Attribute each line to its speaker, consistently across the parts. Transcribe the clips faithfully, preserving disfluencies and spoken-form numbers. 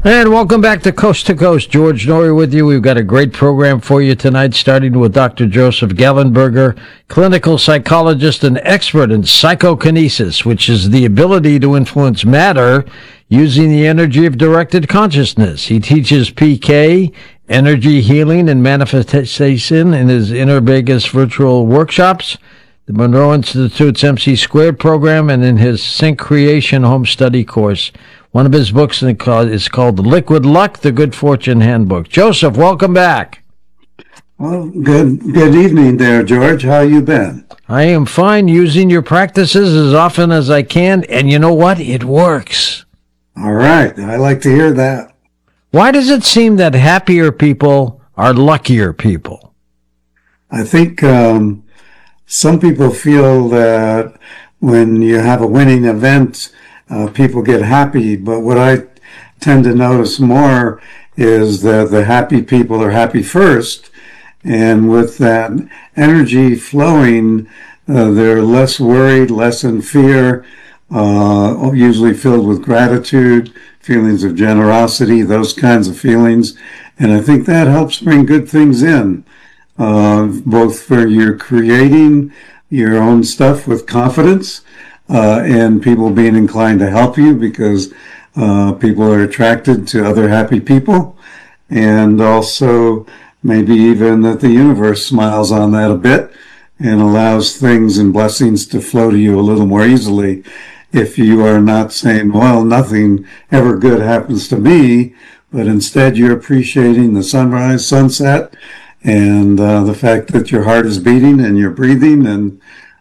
Speaker 1: And welcome back to Coast to Coast. George Noory with you. We've got a great program for you tonight, starting with Doctor Joseph Gallenberger, clinical psychologist and expert in psychokinesis, which is the ability to influence matter using the energy of directed consciousness. He teaches P K, energy healing and manifestation, in his Inner Vegas virtual workshops, the Monroe Institute's M C Squared program, and in his Sync Creation home study course. One of his books is called Liquid Luck, the Good Fortune Handbook. Joseph, welcome back.
Speaker 2: Well, good good evening there, George. How you been?
Speaker 1: I am fine, using your practices as often as I can, and you know what? It works.
Speaker 2: All right. I like to hear that.
Speaker 1: Why does it seem that happier people are luckier people?
Speaker 2: I think um, some people feel that when you have a winning event, uh, people get happy. But what I tend to notice more is that the happy people are happy first. And with that energy flowing, uh, they're less worried, less in fear, uh, usually filled with gratitude, feelings of generosity, those kinds of feelings. And I think that helps bring good things in, uh, both for your creating your own stuff with confidence, uh, and people being inclined to help you because uh, people are attracted to other happy people. And also maybe even that the universe smiles on that a bit and allows things and blessings to flow to you a little more easily if you are not saying, well, nothing ever good happens to me, but instead you're appreciating the sunrise, sunset, and uh, the fact that your heart is beating and you're breathing, and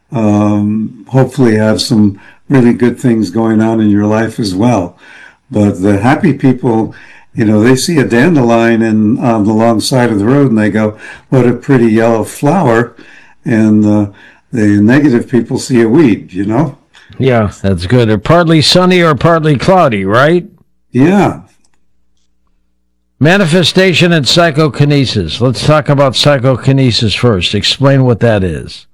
Speaker 2: um, hopefully have some really good things going on in your life as well. But the happy people, you know, they see a dandelion in, on the long side of the road and they go, what a pretty yellow flower. And uh, the negative people see a weed, you know?
Speaker 1: Yeah, that's good. Or partly sunny or partly cloudy, right?
Speaker 2: Yeah.
Speaker 1: Manifestation and psychokinesis. Let's talk about psychokinesis first. Explain what that is.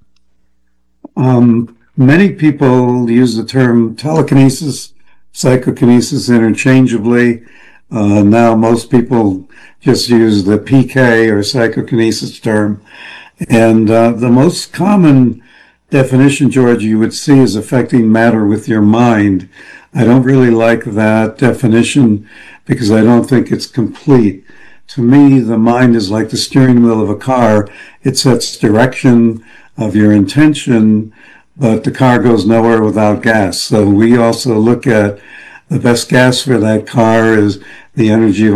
Speaker 2: Um, many people use the term telekinesis, psychokinesis interchangeably. Uh, now most people just use the P K or psychokinesis term. And uh, the most common definition, George, you would see is affecting matter with your mind. I don't really like that definition because I don't think it's complete. To me, the mind is like the steering wheel of a car. It sets direction of your intention, but the car goes nowhere without gas. So we also look at the best gas for that car is the energy of